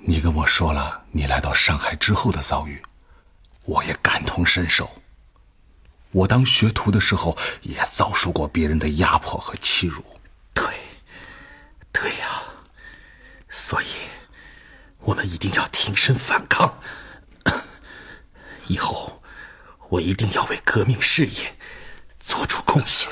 你跟我说了你来到上海之后的遭遇，我也感同身受。我当学徒的时候也遭受过别人的压迫和欺辱。 对呀，所以我们一定要挺身反抗。以后我一定要为革命事业做出贡献。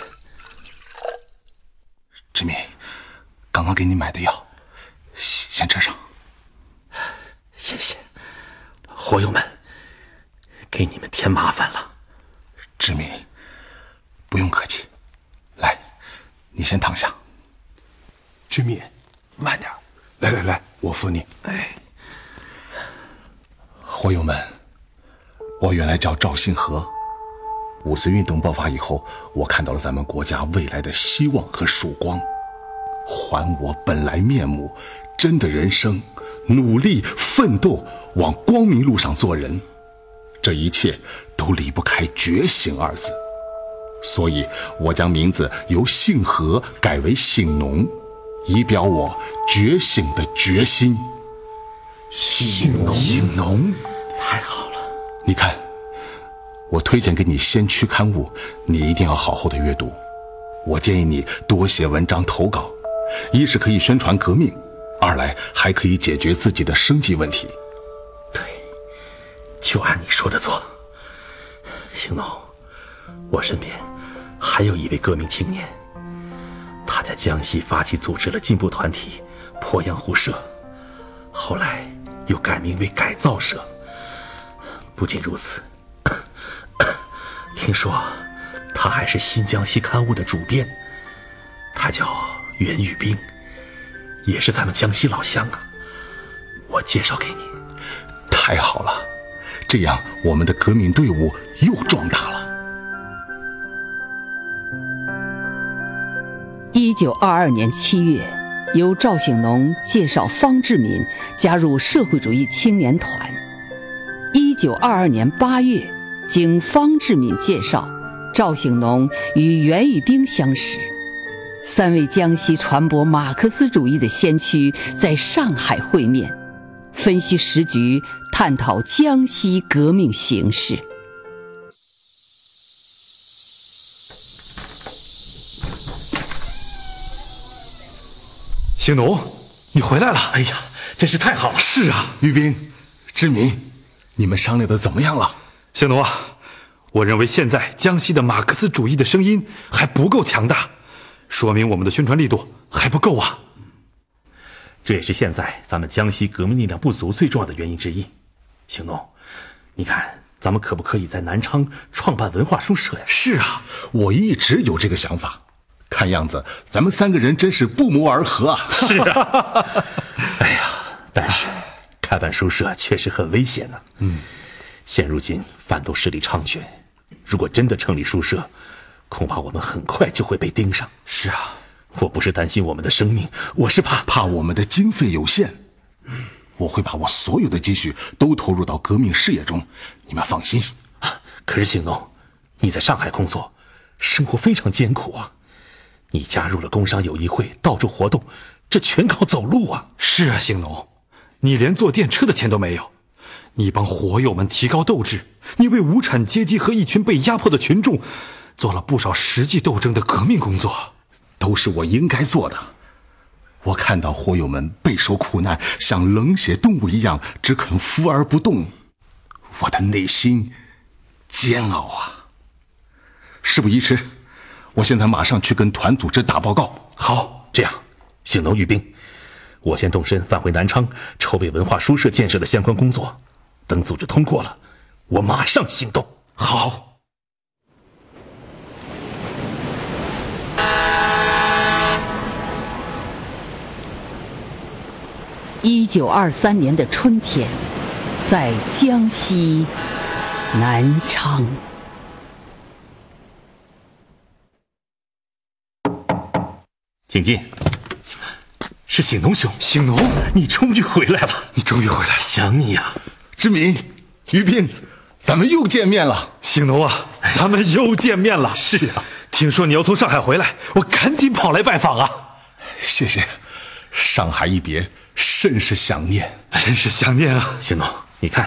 志敏，刚刚给你买的药，先吃上。 谢谢，火友们，给你们添麻烦了。 志敏，不用客气。来，你先躺下。 志敏，慢点。来，我扶你。 火友们，我原来叫赵信和。五四运动爆发以后，我看到了咱们国家未来的希望和曙光。还我本来面目，真的人生，努力奋斗，往光明路上做人。这一切都离不开觉醒二字，所以我将名字由信和改为信农，以表我觉醒的决心。 信农，太好了。 你看，我推荐给你先驱刊物，你一定要好好的阅读。我建议你多写文章投稿，一是可以宣传革命，二来还可以解决自己的生计问题。 对，就按你说的做。行农，我身边还有一位革命青年，他在江西发起组织了进步团体鄱阳湖社，后来又改名为改造社。不仅如此，听说他还是新江西刊物的主编，他叫袁玉兵，也是咱们江西老乡啊。我介绍给你。 太好了，这样我们的革命队伍又壮大了。 1922年7月，由赵醒农介绍方志敏加入社会主义青年团。1922年8月，经方志敏介绍，赵醒农与袁玉兵相识，三位江西传播马克思主义的先驱在上海会面，分析时局，探讨江西革命形势。 兴农，你回来了！ 哎呀，真是太好了！ 是啊， 玉兵、志敏，你们商量的怎么样了？ 兴农啊，我认为现在江西的马克思主义的声音还不够强大，说明我们的宣传力度还不够啊。 这也是现在咱们江西革命力量不足最重要的原因之一。兴农，你看咱们可不可以在南昌创办文化书社呀？ 是啊，我一直有这个想法。看样子咱们三个人真是不谋而合啊。 是啊。哎呀，但是开办书社确实很危险呢。现如今贩毒势力猖獗，如果真的成立书社，恐怕我们很快就会被盯上。 是啊， 我不是担心我们的生命，我是怕我们的经费有限。我会把我所有的积蓄都投入到革命事业中，你们放心。 可是兴农，你在上海工作，生活非常艰苦啊。你加入了工商友谊会，到处活动，这全靠走路啊。 是啊，兴农，你连坐电车的钱都没有。你帮火友们提高斗志，你为无产阶级和一群被压迫的群众做了不少实际斗争的革命工作， 都是我应该做的。我看到火友们备受苦难，像冷血动物一样只肯伏而不动，我的内心煎熬啊。事不宜迟，我现在马上去跟团组织打报告。 好，这样，兴农玉兵，我先动身返回南昌，筹备文化书社建设的相关工作。等组织通过了，我马上行动。 好。 1923年的春天，在江西南昌。 请进。是兴农兄。 兴农， 你终于回来了。 你终于回来了， 想你呀。 志敏、于斌，咱们又见面了。 兴农啊，咱们又见面了。 是啊， 听说你要从上海回来，我赶紧跑来拜访啊。 谢谢。上海一别， 甚是想念， 真是想念啊！ 兴农，你看，